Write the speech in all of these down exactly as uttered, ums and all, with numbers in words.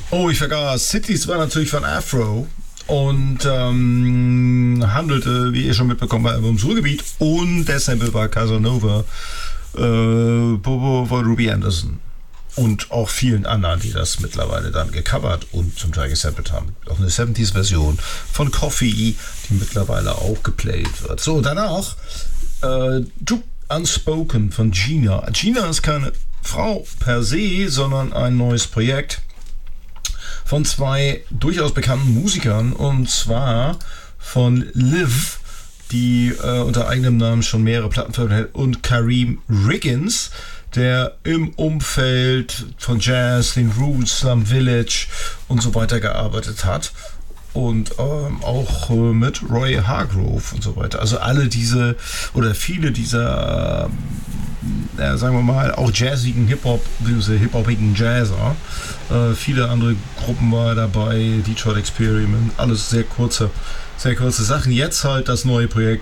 Oh, ich vergaß. Cities war natürlich von Afro und ähm, handelte, wie ihr schon mitbekommen habt, ums Ruhrgebiet und der Sample war Casanova äh, von Ruby Anderson. Und auch vielen anderen, die das mittlerweile dann gecovert und zum Teil gesampelt haben. Auch eine siebziger-Version von Coffee, die mittlerweile auch geplayt wird. So, danach äh, Juke Unspoken von Gina. Gina ist keine Frau per se, sondern ein neues Projekt von zwei durchaus bekannten Musikern, und zwar von Liv, die äh, unter eigenem Namen schon mehrere Platten veröffentlicht hat, und Kareem Riggins, der im Umfeld von Jazz, den Roots, Slum Village und so weiter gearbeitet hat. Und ähm, auch äh, mit Roy Hargrove und so weiter. Also alle diese, oder viele dieser, äh, sagen wir mal, auch jazzigen Hip-Hop, diese hip-hopigen Jazzer. Äh, viele andere Gruppen war dabei, Detroit Experiment, alles sehr kurze, sehr kurze Sachen. Jetzt halt das neue Projekt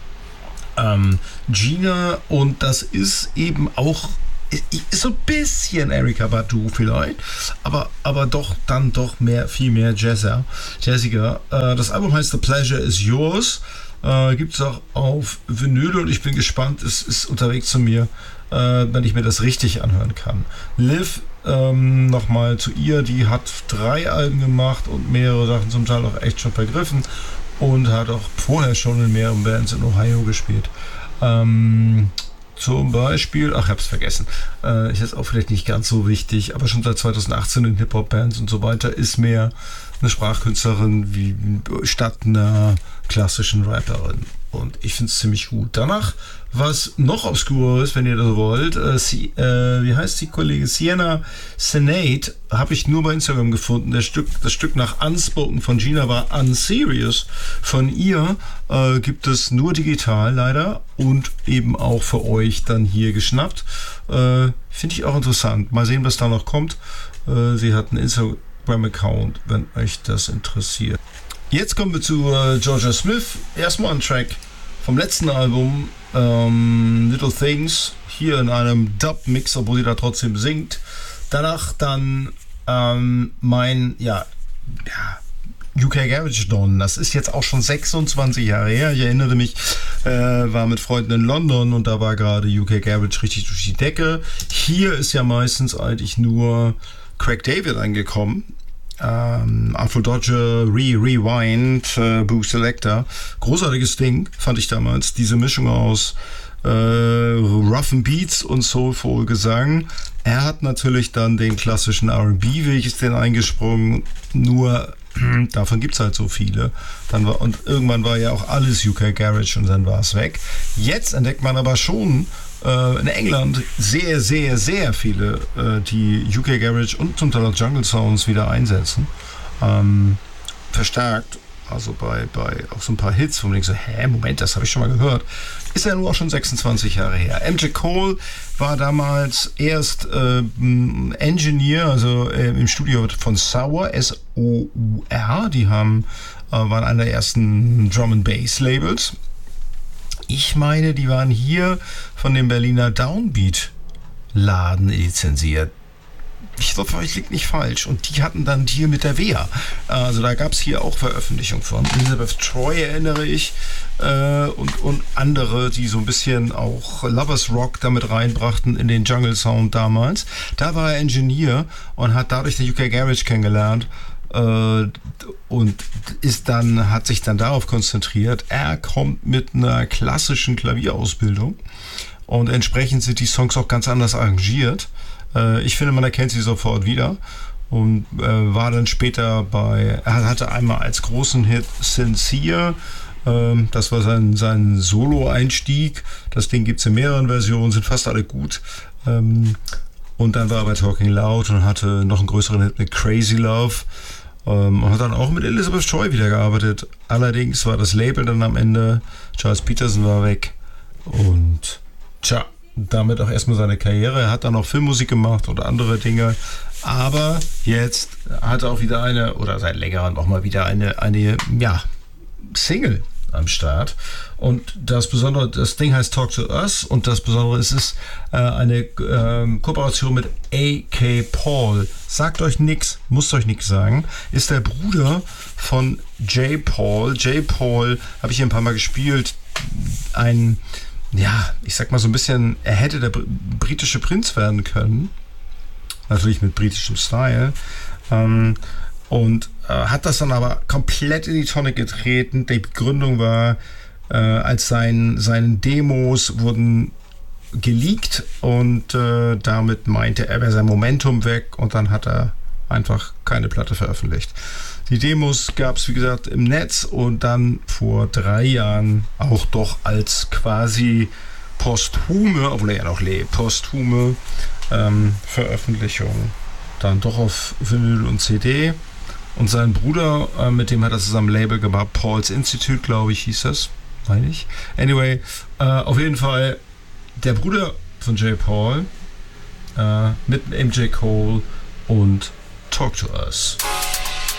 Ähm, Gina, und das ist eben auch ist so ein bisschen Erykah Badu vielleicht, aber, aber doch dann doch mehr, viel mehr Jazzer, Jazziger. Äh, das Album heißt The Pleasure Is Yours, äh, gibt es auch auf Vinyl, und ich bin gespannt, es ist unterwegs zu mir, äh, wenn ich mir das richtig anhören kann. Liv, ähm, nochmal zu ihr, die hat drei Alben gemacht und mehrere Sachen zum Teil auch echt schon vergriffen. Und hat auch vorher schon in mehreren Bands in Ohio gespielt. Ähm, zum Beispiel, ach, ich hab's vergessen. Äh, ist jetzt auch vielleicht nicht ganz so wichtig, aber schon seit zweitausendachtzehn in Hip-Hop-Bands und so weiter, ist mehr eine Sprachkünstlerin wie statt einer klassischen Rapperin. Und ich finde es ziemlich gut. Danach, was noch obskur ist, wenn ihr das wollt, äh, sie, äh, wie heißt die Kollege? Sienna Senate, habe ich nur bei Instagram gefunden. Das Stück, das Stück nach Unspoken von Gina war Unserious. Von ihr äh, gibt es nur digital leider und eben auch für euch dann hier geschnappt. Äh, Finde ich auch interessant. Mal sehen, was da noch kommt. Äh, sie hat einen Instagram-Account, wenn euch das interessiert. Jetzt kommen wir zu äh, Georgia Smith. Erstmal ein Track vom letzten Album, ähm, Little Things, hier in einem Dub-Mix, obwohl sie da trotzdem singt. Danach dann ähm, mein, ja, ja, U K Garage Don. Das ist jetzt auch schon sechsundzwanzig Jahre her. Ich erinnere mich, äh, war mit Freunden in London und da war gerade U K Garage richtig durch die Decke. Hier ist ja meistens eigentlich nur Craig David angekommen. Ähm, Afro Dodger, Re Rewind, äh, Boo Selector. Großartiges Ding, fand ich damals. Diese Mischung aus äh, roughen Beats und Soulful Gesang. Er hat natürlich dann den klassischen R and B-Weg, ist den eingesprungen. Nur davon gibt es halt so viele. Dann war, und irgendwann war ja auch alles U K Garage und dann war es weg. Jetzt entdeckt man aber schon äh, in England sehr, sehr, sehr viele, äh, die U K Garage und zum Teil auch Jungle Sounds wieder einsetzen. Ähm, verstärkt. Also bei, bei auch so ein paar Hits, wo man denkt so, hä, Moment, das habe ich schon mal gehört. Ist ja nur auch schon sechsundzwanzig Jahre her. M J Cole war damals erst äh, Engineer, also äh, im Studio von Sour, S O U R. Die haben, äh, waren einer der ersten Drum and Bass Labels. Ich meine, die waren hier von dem Berliner Downbeat Laden lizenziert. Ich hoffe, ich liege nicht falsch. Und die hatten dann Deal mit der W E A. Also da gab es hier auch Veröffentlichungen von. Elizabeth Troy erinnere ich. Äh, und, und andere, die so ein bisschen auch Lovers Rock damit reinbrachten in den Jungle Sound damals. Da war er Engineer und hat dadurch den U K Garage kennengelernt. Äh, und ist dann, hat sich dann darauf konzentriert. Er kommt mit einer klassischen Klavierausbildung. Und entsprechend sind die Songs auch ganz anders arrangiert. Ich finde, man erkennt sie sofort wieder und äh, war dann später bei, er hatte einmal als großen Hit Sincere, ähm, das war sein, sein Solo-Einstieg, das Ding gibt es in mehreren Versionen, sind fast alle gut, ähm, und dann war er bei Talking Loud und hatte noch einen größeren Hit mit Crazy Love ähm, und hat dann auch mit Elizabeth Troy wieder gearbeitet. Allerdings war das Label dann am Ende, Charles Peterson war weg und tja, damit auch erstmal seine Karriere. Er hat dann auch Filmmusik gemacht oder andere Dinge. Aber jetzt hat er auch wieder eine, oder seit längerem auch mal wieder eine, eine ja, Single am Start. Und das Besondere, das Ding heißt Talk to Us und das Besondere ist, es ist äh, eine äh, Kooperation mit A K Paul sagt euch nix, muss euch nix sagen, ist der Bruder von J. Paul. J. Paul habe ich hier ein paar Mal gespielt. Ein, ja, ich sag mal so ein bisschen, er hätte der br- britische Prinz werden können. Natürlich mit britischem Style. Ähm, und äh, hat das dann aber komplett in die Tonne getreten. Die Begründung war, äh, als sein, seinen Demos wurden geleakt und äh, damit meinte er, wäre sein Momentum weg und dann hat er einfach keine Platte veröffentlicht. Die Demos gab es, wie gesagt, im Netz und dann vor drei Jahren auch doch als quasi posthume, obwohl er ja noch lebt, posthume ähm, Veröffentlichung dann doch auf Vinyl und C D. Und sein Bruder, äh, mit dem hat er zusammen ein Label gemacht, Paul's Institute, glaube ich, hieß das, meine ich. Anyway, äh, auf jeden Fall der Bruder von J. Paul äh, mit M J. Cole und Talk to Us.